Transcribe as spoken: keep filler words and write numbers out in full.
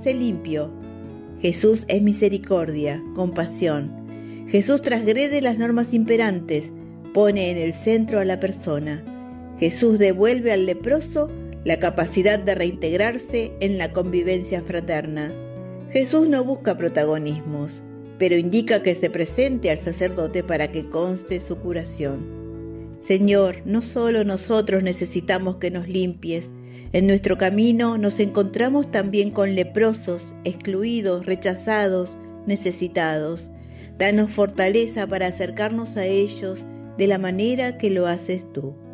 hace limpio. Jesús es misericordia, compasión. Jesús transgrede las normas imperantes, pone en el centro a la persona. Jesús devuelve al leproso la capacidad de reintegrarse en la convivencia fraterna. Jesús no busca protagonismos, pero indica que se presente al sacerdote para que conste su curación. Señor, no solo nosotros necesitamos que nos limpies. En nuestro camino nos encontramos también con leprosos, excluidos, rechazados, necesitados. Danos fortaleza para acercarnos a ellos de la manera que lo haces tú.